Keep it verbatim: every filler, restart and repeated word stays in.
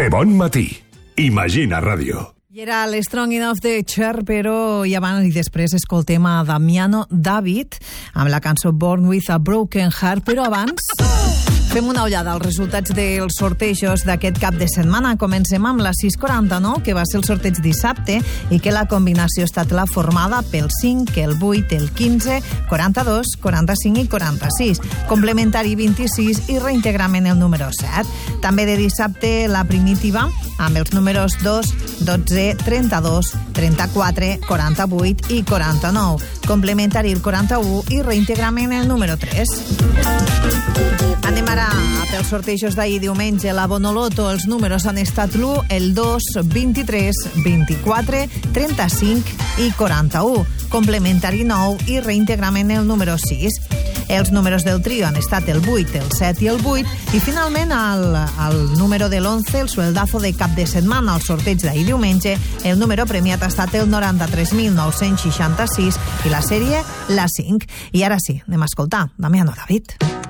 De bon matí. Imagina Ràdio. I era l'Strong Enough de Cher, però i abans i després escoltem a Damiano David amb la cançó Born with a Broken Heart, però abans fem una ullada als resultats dels sortejos d'aquest cap de setmana. Comencem amb la sis quaranta-nou, que va ser el sorteig dissabte, i que la combinació ha estat la formada pel cinc, el vuit, el quinze, quaranta-dos, quaranta-cinc i quaranta-sis. Complementari vint-i-sis i reintegrament el número set. També de dissabte la primitiva, amb els números dos, dotze, trenta-dos, trenta-quatre, quaranta-vuit i quaranta-nou. Complementari el quaranta-u i reintegrament el número tres. Anem ara pels sortejos d'ahir diumenge. La Bonoloto, els números han estat l'u, el dos, vint-i-tres, vint-i-quatre, trenta-cinc i quaranta-u. Complementari nou i reintegrament el número sis. Els números del trio han estat el vuit, el set i el vuit. I finalment el, el número de l'onze, el sueldazo de cap de setmana, al sorteig d'ahir diumenge. El número premiat ha estat el noranta-tres mil nou-cents seixanta-sis i la sèrie la cinc. I ara sí, anem a escoltar Damiano David.